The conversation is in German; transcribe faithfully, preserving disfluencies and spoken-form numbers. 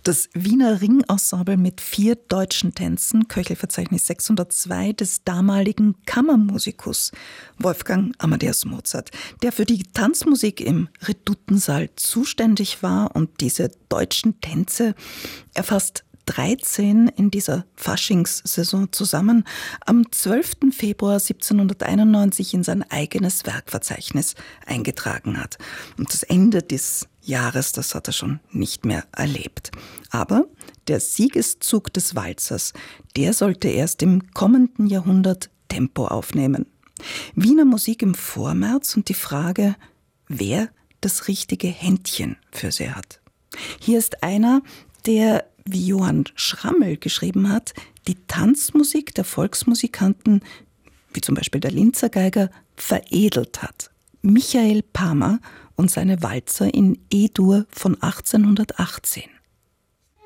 Das Wiener Ringensemble mit vier deutschen Tänzen, Köchelverzeichnis sechshundertzwei des damaligen Kammermusikus Wolfgang Amadeus Mozart, der für die Tanzmusik im Redoutensaal zuständig war und diese deutschen Tänze erfasst dreizehn in dieser Faschingssaison zusammen, am zwölften Februar siebzehnhunderteinundneunzig in sein eigenes Werkverzeichnis eingetragen hat. Und das Ende des Jahres, das hat er schon nicht mehr erlebt. Aber der Siegeszug des Walzers, der sollte erst im kommenden Jahrhundert Tempo aufnehmen. Wiener Musik im Vormärz und die Frage, wer das richtige Händchen für sie hat. Hier ist einer, der, wie Johann Schrammel geschrieben hat, die Tanzmusik der Volksmusikanten, wie zum Beispiel der Linzer Geiger, veredelt hat. Michael Pamer und seine Walzer in E-Dur von achtzehnhundertachtzehn.